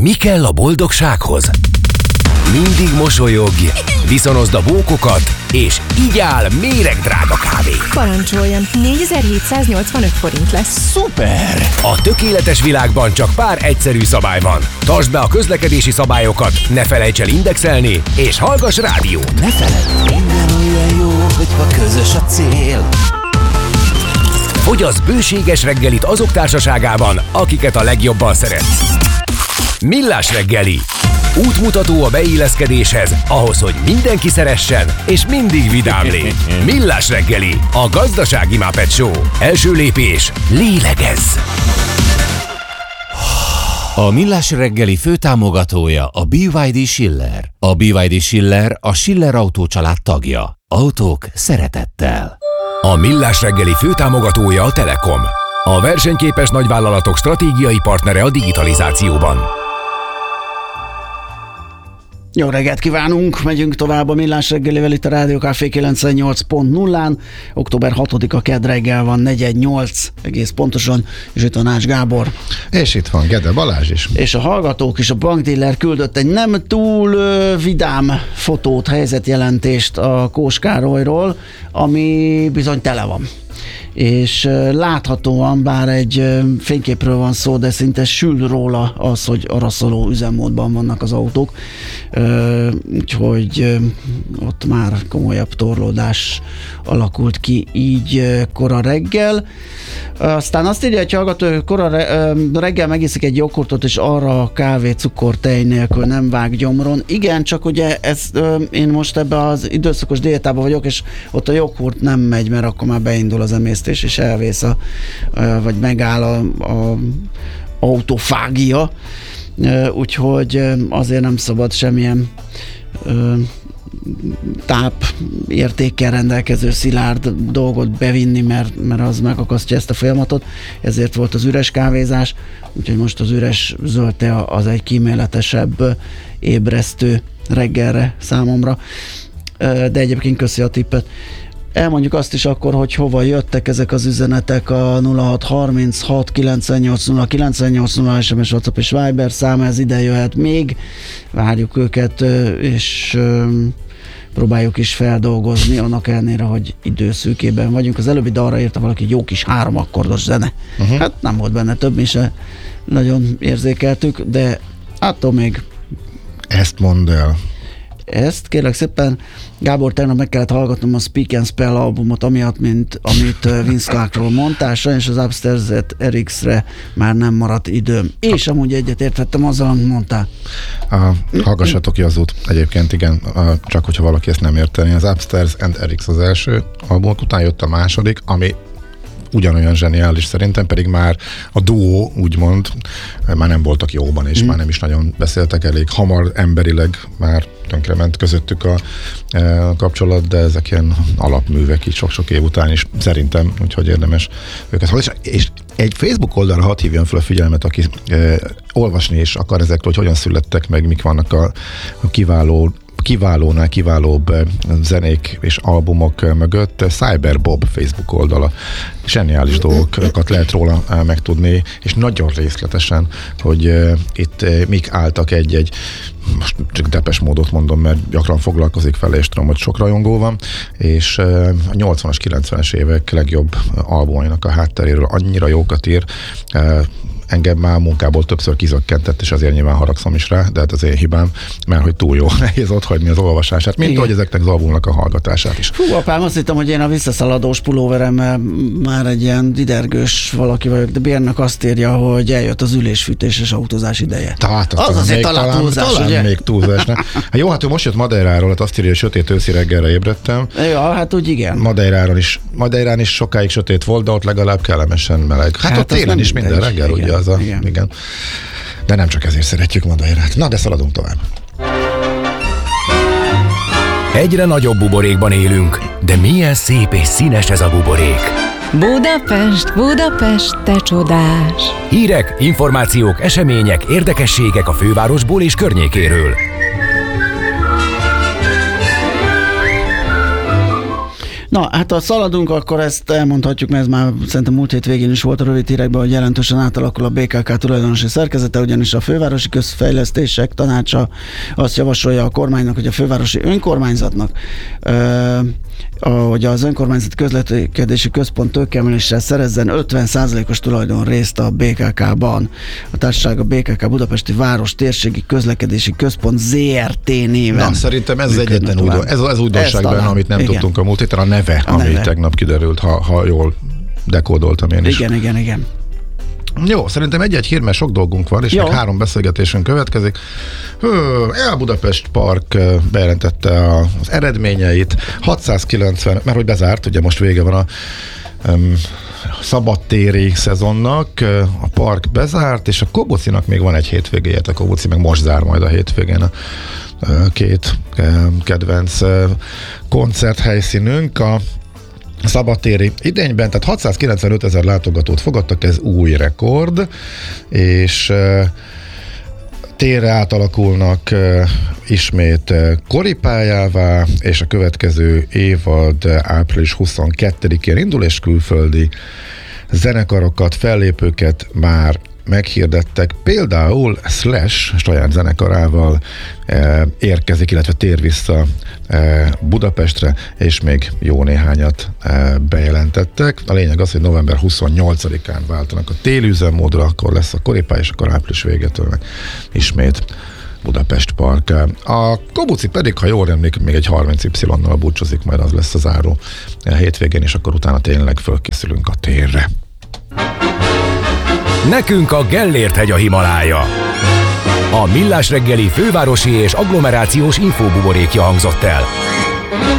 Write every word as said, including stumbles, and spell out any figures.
Mi kell a boldogsághoz? Mindig mosolyogj, viszonozd a bókokat, és igyál méregdrága kávét. Parancsoljon, négyezer-hétszáznyolcvanöt forint lesz. Szuper! A tökéletes világban csak pár egyszerű szabály van. Tartsd be a közlekedési szabályokat, ne felejts el indexelni, és hallgass rádiót. Ne feledd, minden olyan jó, hogyha közös a cél. Fogyasz bőséges reggelit azok társaságában, akiket a legjobban szeretsz. Millás reggeli. Útmutató a beilleszkedéshez, ahhoz, hogy mindenki szeressen, és mindig vidám légy. Millás reggeli, a gazdasági Muppet Show. Első lépés, lélegezz! A Millás reggeli főtámogatója a bé vé dé Schiller. A bé vé dé Schiller a Schiller Autó család tagja. Autók szeretettel. A Millás reggeli főtámogatója a Telekom. A versenyképes nagyvállalatok stratégiai partnere a digitalizációban. Jó reggelt kívánunk, megyünk tovább a Millás reggelivel itt a Rádió Café kilencvennyolc pont nullán. október hatodika kedd reggel van, negyvennyolc egész pontosan, és itt van Ács Gábor. És itt van Gede Balázs is. És a hallgatók is, a bankdiller küldött egy nem túl ö, vidám fotót, helyzetjelentést a Kós Károlyról, ami bizony tele van. És uh, láthatóan, bár egy uh, fényképről van szó, de szinte sül róla az, hogy araszoló üzemmódban vannak az autók, uh, úgyhogy uh, ott már komolyabb torlódás alakult ki így uh, kora reggel. Uh, aztán azt írja, hogy hallgató, kora re, uh, reggel megiszik egy joghurtot, és arra a kávé cukor tej nélkül nem vág gyomron. Igen, csak ugye ez, uh, én most ebben az időszakos diétában vagyok, és ott a joghurt nem megy, mert akkor már beindul az emésztés, és elvész a, vagy megáll a, a autofágia, úgyhogy azért nem szabad semmilyen táp értékkel rendelkező szilárd dolgot bevinni, mert, mert az megakasztja ezt a folyamatot, ezért volt az üres kávézás, úgyhogy most az üres zöld tea az egy kíméletesebb ébresztő reggelre számomra, de egyébként köszi a tippet. Elmondjuk azt is akkor, hogy hova jöttek ezek az üzenetek a nulla hat harminchat kilencvennyolc nulla kilencvennyolc nulla es em es, WhatsApp és Viber száma, ez ide jöhet még. Várjuk őket, és próbáljuk is feldolgozni, annak ellenére, hogy időszűkében vagyunk. Az előbbi dalra írta valaki, jó kis három akkordos zene. Uh-huh. Hát nem volt benne több, mi se nagyon érzékeltük, de attól még... Ezt mondd el. Ezt kérlek szépen, Gábor, tegnap meg kellett hallgatnom a Speak and Spell albumot, amiatt, mint amit Vince Clarkról mondtál, sajnos az Upstairs at Eric's-re már nem maradt időm. És amúgy egyetértettem azzal, amit mondtál. Uh, hallgassatok ki az út. Egyébként igen, uh, csak hogyha valaki ezt nem érteni. Az Upstairs and Eric's az első album, utána jött a második, ami ugyanolyan zseniális szerintem, pedig már a duó, úgymond, már nem voltak jóban, és mm. már nem is nagyon beszéltek elég hamar, emberileg már tönkrement közöttük a, a kapcsolat, de ezek ilyen alapművek így sok-sok év után is szerintem, úgyhogy érdemes őket hallani. És egy Facebook oldalra hadd hívjon fel a figyelmet, aki e, olvasni is akar ezekről, hogy hogyan születtek meg, mik vannak a, a kiváló kiválónál kiválóbb zenék és albumok mögött. Cyberbob Facebook oldala. Zseniális dolgokat lehet róla megtudni, és nagyon részletesen, hogy uh, itt uh, mik álltak egy-egy, most csak depes módot mondom, mert gyakran foglalkozik vele, és tudom, hogy sok rajongó van, és uh, a nyolcvanas, kilencvenes évek legjobb albumainak a hátteréről annyira jókat ír, uh, engem már munkából többször kizökkentett, és azért nyilván haragszom is rá, de hát az én hibám, mert hogy túl jó, nehéz otthagyni az olvasását, mint ahogy ezeknek az albumnak a hallgatását is. Fú, apám, azt hittem, hogy én a visszaszaladós pulóveremmel már egy ilyen didergős valaki vagyok, de Bérnek azt írja, hogy eljött az ülésfűtéses autózás ideje. Tehát az, az azért talán, talán túlzás, talán ugye? még túlzás. Hát jó, hát ő most jött Madeiráról, hát azt írja, hogy sötét őszi reggelre ébredtem. Ja, hát úgy igen. Madeiráron is, Madeirán is sokáig sötét volt, de ott legalább kellemesen meleg. Hát, hát ott télen is minden reggel, ugye az a... Igen. Igen. De nem csak ezért szeretjük Madeirát. Na, de szaladunk tovább. Egyre nagyobb buborékban élünk, de milyen szép és színes ez a buborék. Budapest, Budapest, te csodás! Hírek, információk, események, érdekességek a fővárosból és környékéről. Na, hát ha szaladunk, akkor ezt elmondhatjuk, mert ez már szerintem múlt hét végén is volt a rövid hírekben, hogy jelentősen átalakul a bé ká ká tulajdonosi szerkezete, ugyanis a Fővárosi Közfejlesztések Tanácsa azt javasolja a kormánynak, hogy a fővárosi önkormányzatnak, ö, hogy az önkormányzati közlekedési központ tőkeemeléssel szerezzen ötven százalékos tulajdonrészt a bé ká ká-ban. A társaság a bé ká ká Budapesti Város Térségi Közlekedési Központ zé er té néven. Na, szerintem ez az egyetlen újdon, ez az újdonság benne, amit nem igen. tudtunk a múlt héten, a neve, a ami neve. tegnap kiderült, ha, ha jól dekódoltam én is. Igen, igen, igen. Jó, szerintem egy-egy hír, mert sok dolgunk van, és Jó. még három beszélgetésünk következik. El Budapest Park bejelentette az eredményeit, hatszázkilencven, mert hogy bezárt, ugye most vége van a um, szabadtéri szezonnak, a park bezárt, és a Kobocinak még van egy hétvégéje, a Koboci meg most zár majd a hétvégén a két kedvenc koncerthelyszínünk. A szabadtéri idényben, tehát hatszázkilencvenöt ezer látogatót fogadtak, ez új rekord, és térre átalakulnak ismét koripályává, és a következő évad április huszonkettedikén indul, és külföldi zenekarokat, fellépőket már meghirdettek, például Slash saját zenekarával e, érkezik, illetve tér vissza e, Budapestre, és még jó néhányat e, bejelentettek. A lényeg az, hogy november huszonnyolcadikán váltanak a téli üzemmódra, akkor lesz a koripály, és akkor április végétől meg ismét Budapest Park. A Kobuci pedig, ha jól emlékszem, még egy harminc Y-nal búcsúzik, majd az lesz a záró a hétvégén, és akkor utána tényleg fölkészülünk a térre. Nekünk a Gellért-hegy a Himalája. A Millás reggeli fővárosi és agglomerációs infóbuborékja hangzott el.